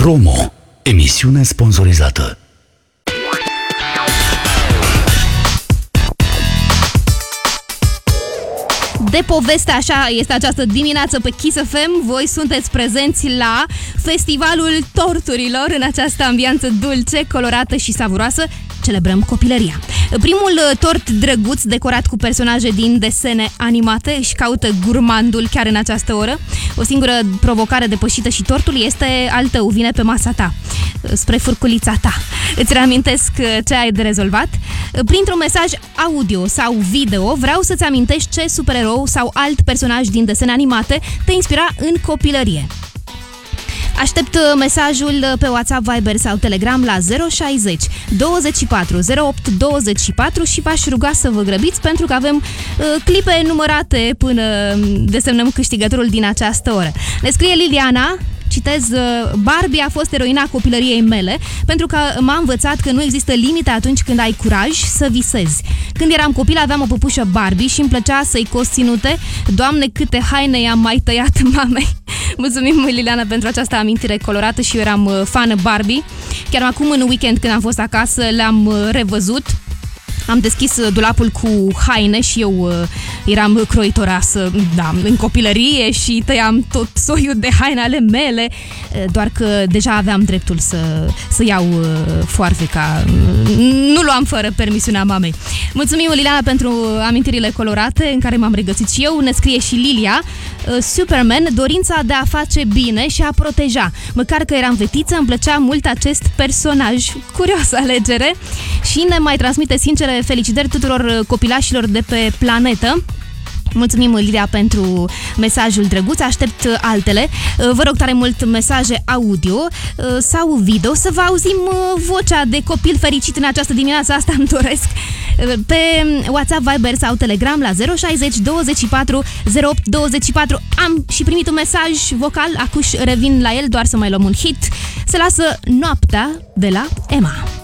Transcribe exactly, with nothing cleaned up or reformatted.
Promo. Emisiune sponsorizată. De poveste așa este această dimineață pe Kiss F M. Voi sunteți prezenți la Festivalul Torturilor. În această ambianță dulce, colorată și savuroasă celebrăm copilăria. Primul tort drăguț decorat cu personaje din desene animate își caută gurmandul chiar în această oră. O singură provocare depășită și tortul este al tău, vine pe masa ta, spre furculița ta. Îți reamintesc ce ai de rezolvat? Printr-un mesaj audio sau video vreau să-ți amintești ce supererou sau alt personaj din desene animate te inspira în copilărie. Aștept mesajul pe WhatsApp, Viber sau Telegram la zero șaizeci douăzeci și patru zero opt douăzeci și patru și v-aș ruga să vă grăbiți pentru că avem uh, clipe numărate până desemnăm câștigătorul din această oră. Ne scrie Liliana, citez, Barbie a fost eroina copilăriei mele pentru că m-a învățat că nu există limite atunci când ai curaj să visezi. Când eram copil aveam o păpușă Barbie și îmi plăcea să-i cos ținute. Doamne, câte haine i-am mai tăiat mamei. Mulțumim, Liliana, pentru această amintire colorată și eu eram fană Barbie. Chiar acum în weekend când am fost acasă le-am revăzut. Am deschis dulapul cu haine și eu uh, eram croitoreasă, da, în copilărie și tăiam tot soiul de haine ale mele, doar că deja aveam dreptul să, să iau uh, foarfeca. Nu luam fără permisiunea mamei. Mulțumim, Liliana, pentru amintirile colorate în care m-am regăsit și eu. Ne scrie și Lilia, uh, Superman, dorința de a face bine și a proteja. Măcar că eram fetiță, îmi plăcea mult acest personaj. Curioasă alegere. Și ne mai transmite sincere felicitări tuturor copilașilor de pe planetă. Mulțumim, Lilia, pentru mesajul drăguț. Aștept altele. Vă rog tare mult mesaje audio sau video să vă auzim vocea de copil fericit în această dimineață. Asta îmi doresc. Pe WhatsApp, Viber sau Telegram la zero șaizeci douăzeci și patru zero opt douăzeci și patru. Am și primit un mesaj vocal. Acuși revin la el, doar să mai luăm un hit. Se lasă Noaptea de la Emma.